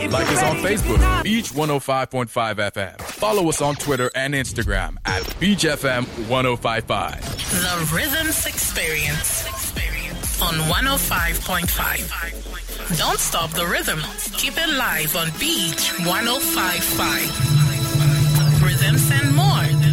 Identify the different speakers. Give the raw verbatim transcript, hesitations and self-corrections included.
Speaker 1: Like us on Facebook, Beach one oh five point five F M. Follow us on Twitter and Instagram at Beach F M ten fifty-five.
Speaker 2: The Rhythms Experience on one oh five point five. Don't stop the rhythm. Keep it live on Beach ten fifty-five. Rhythms and more.